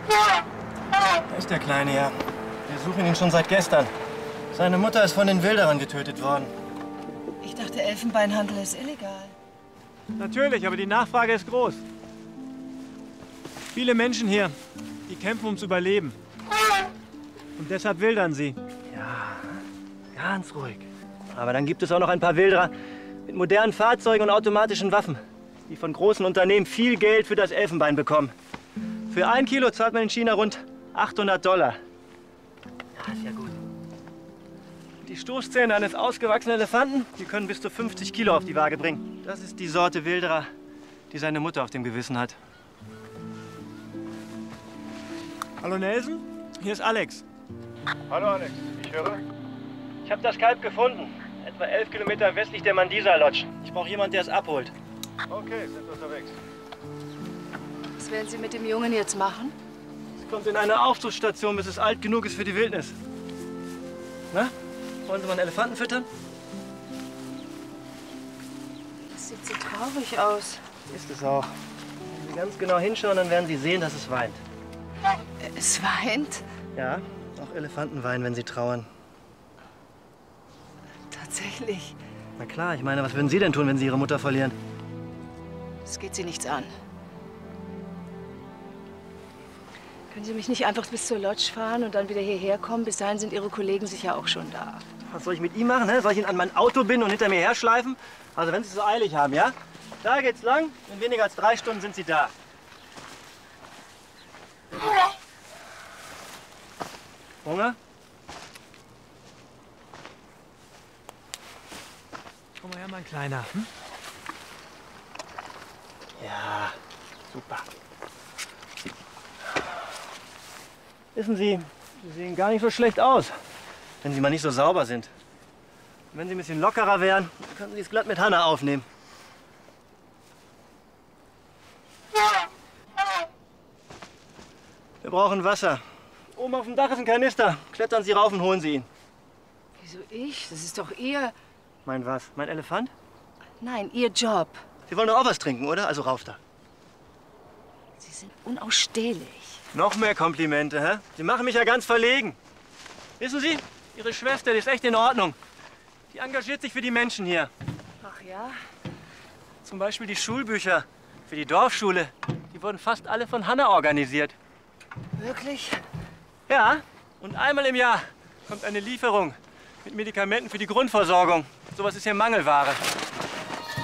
Da ist der Kleine, ja. Wir suchen ihn schon seit gestern. Seine Mutter ist von den Wilderern getötet worden. Ich dachte, Elfenbeinhandel ist illegal. Natürlich, aber die Nachfrage ist groß. Viele Menschen hier, die kämpfen ums Überleben. Und deshalb wildern sie. Ja, ganz ruhig. Aber dann gibt es auch noch ein paar Wilderer mit modernen Fahrzeugen und automatischen Waffen, die von großen Unternehmen viel Geld für das Elfenbein bekommen. Für 1 Kilo zahlt man in China rund $800. Ja, ist ja gut. Die Stoßzähne eines ausgewachsenen Elefanten, die können bis zu 50 Kilo auf die Waage bringen. Das ist die Sorte Wilderer, die seine Mutter auf dem Gewissen hat. Hallo Nelson, hier ist Alex. Hallo Alex, ich höre. Ich habe das Kalb gefunden, etwa 11 Kilometer westlich der Mandisa Lodge. Ich brauche jemanden, der es abholt. Okay, sind unterwegs. Was werden Sie mit dem Jungen jetzt machen? Es kommt in eine Aufzuchtstation, bis es alt genug ist für die Wildnis. Na, wollen Sie mal einen Elefanten füttern? Das sieht so traurig aus. Ist es auch. Wenn Sie ganz genau hinschauen, dann werden Sie sehen, dass es weint. Es weint? Ja, auch Elefanten weinen, wenn sie trauern. Tatsächlich. Na klar, ich meine, was würden Sie denn tun, wenn Sie Ihre Mutter verlieren? Das geht Sie nichts an. Können Sie mich nicht einfach bis zur Lodge fahren und dann wieder hierher kommen? Bis dahin sind Ihre Kollegen sicher auch schon da. Was soll ich mit ihm machen? Hä? Soll ich ihn an mein Auto binden und hinter mir herschleifen? Also wenn Sie es so eilig haben, ja? Da geht's lang. In weniger als 3 Stunden sind Sie da. Hunger? Komm mal her, mein Kleiner. Hm? Ja, super. Wissen Sie, Sie sehen gar nicht so schlecht aus, wenn Sie mal nicht so sauber sind. Und wenn Sie ein bisschen lockerer wären, könnten Sie es glatt mit Hanna aufnehmen. Wir brauchen Wasser. Oben auf dem Dach ist ein Kanister. Klettern Sie rauf und holen Sie ihn. Wieso ich? Das ist doch Ihr... Mein was? Mein Elefant? Nein, Ihr Job. Sie wollen doch auch was trinken, oder? Also rauf da. Sie sind unausstehlich. Noch mehr Komplimente, hä? Sie machen mich ja ganz verlegen. Wissen Sie, Ihre Schwester, die ist echt in Ordnung. Die engagiert sich für die Menschen hier. Ach ja? Zum Beispiel die Schulbücher für die Dorfschule. Die wurden fast alle von Hanna organisiert. Wirklich? Ja, und einmal im Jahr kommt eine Lieferung mit Medikamenten für die Grundversorgung. Sowas ist hier Mangelware.